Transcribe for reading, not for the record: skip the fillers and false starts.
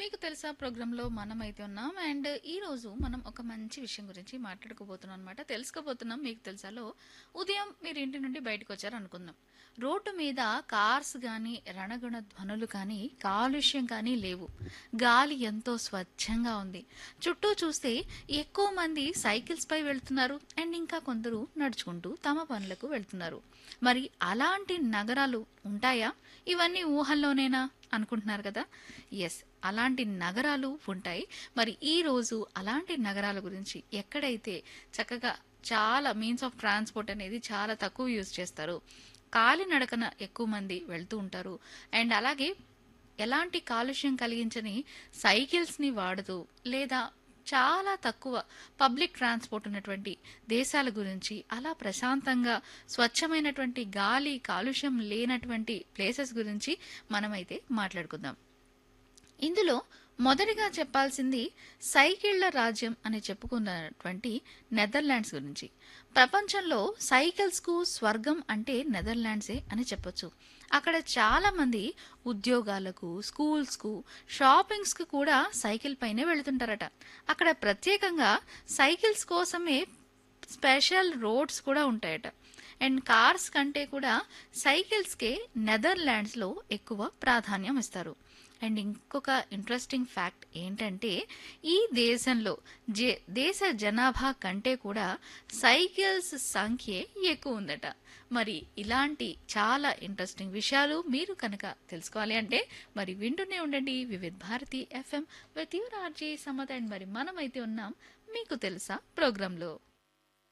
మీకు తెలుసా ప్రోగ్రాంలో మనమైతే ఉన్నాం. అండ్ ఈరోజు మనం ఒక మంచి విషయం గురించి మాట్లాడుకోబోతున్నాం అనమాట. తెలుసుకోబోతున్నాం మీకు తెలుసాలో. ఉదయం మీరు ఇంటి నుండి బయటకు వచ్చారు అనుకుందాం. రోడ్డు మీద కార్స్ కానీ రణగుణ ధ్వనులు కానీ కాలుష్యం కానీ లేవు. గాలి ఎంతో స్వచ్ఛంగా ఉంది. చుట్టూ చూస్తే ఎక్కువ మంది సైకిల్స్ పై వెళ్తున్నారు. అండ్ ఇంకా కొందరు నడుచుకుంటూ తమ పనులకు వెళ్తున్నారు. మరి అలాంటి నగరాలు ఉంటాయా? ఇవన్నీ ఊహల్లోనేనా అనుకుంటున్నారు కదా. ఎస్, అలాంటి నగరాలు ఉంటాయి. మరి ఈ రోజు అలాంటి నగరాల గురించి, ఎక్కడైతే చక్కగా చాలా మీన్స్ ఆఫ్ ట్రాన్స్పోర్ట్ అనేది చాలా తక్కువ యూజ్ చేస్తారు, కాలినడకన ఎక్కువ మంది వెళ్తూ ఉంటారు, అండ్ అలాగే ఎలాంటి కాలుష్యం కలిగించని సైకిల్స్ని వాడుతూ లేదా చాలా తక్కువ పబ్లిక్ ట్రాన్స్పోర్ట్ ఉన్నటువంటి దేశాల గురించి, అలా ప్రశాంతంగా స్వచ్ఛమైనటువంటి గాలి కాలుష్యం లేనటువంటి ప్లేసెస్ గురించి మనమైతే మాట్లాడుకుందాం. ఇందులో మొదటిగా చెప్పాల్సింది సైకిళ్ల రాజ్యం అని చెప్పుకున్నటువంటి నెదర్లాండ్స్ గురించి. ప్రపంచంలో సైకిల్స్కు స్వర్గం అంటే నెదర్లాండ్సే అని చెప్పొచ్చు. అక్కడ చాలా మంది ఉద్యోగాలకు, స్కూల్స్కు, షాపింగ్స్కు కూడా సైకిల్ పైనే వెళుతుంటారట. అక్కడ ప్రత్యేకంగా సైకిల్స్ కోసమే స్పెషల్ రోడ్స్ కూడా ఉంటాయట. అండ్ కార్స్ కంటే కూడా సైకిల్స్కే నెదర్లాండ్స్లో ఎక్కువ ప్రాధాన్యం ఇస్తారు. అండ్ ఇంకొక ఇంట్రెస్టింగ్ ఫ్యాక్ట్ ఏంటంటే, ఈ దేశంలో దేశ జనాభా కంటే కూడా సైకిల్స్ సంఖ్య ఎక్కువ ఉందట. మరి ఇలాంటి చాలా ఇంట్రెస్టింగ్ విషయాలు మీరు కనుక తెలుసుకోవాలి అంటే మరి వింటూనే ఉండండి Vividh Bharati FM with your RJ సమత్. And మరి మనమైతే ఉన్నాం మీకు తెలుసా ప్రోగ్రాంలో.